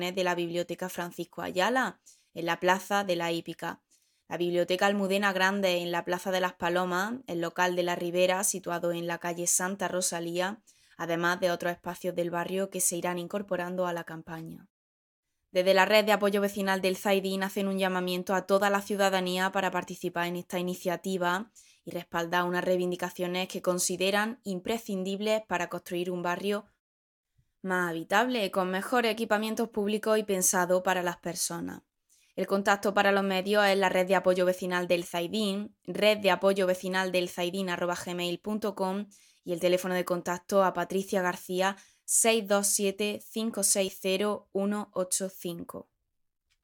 de la Biblioteca Francisco Ayala, en la Plaza de la Hípica. La Biblioteca Almudena Grande en la Plaza de las Palomas, el local de la Ribera situado en la calle Santa Rosalía, además de otros espacios del barrio que se irán incorporando a la campaña. Desde la red de apoyo vecinal del Zaidín hacen un llamamiento a toda la ciudadanía para participar en esta iniciativa y respaldar unas reivindicaciones que consideran imprescindibles para construir un barrio más habitable, con mejores equipamientos públicos y pensado para las personas. El contacto para los medios es la red de apoyo vecinal del Zaidín, reddeapoyovecinaldelzaidín@gmail.com y el teléfono de contacto a Patricia García 627 560 185.